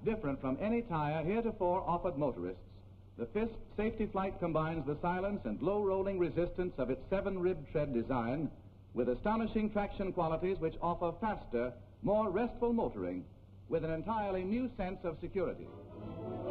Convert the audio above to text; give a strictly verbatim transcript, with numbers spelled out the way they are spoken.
different from any tire heretofore offered motorists, the Fisk Safety Flight combines the silence and low-rolling resistance of its seven-rib tread design with astonishing traction qualities which offer faster, more restful motoring with an entirely new sense of security.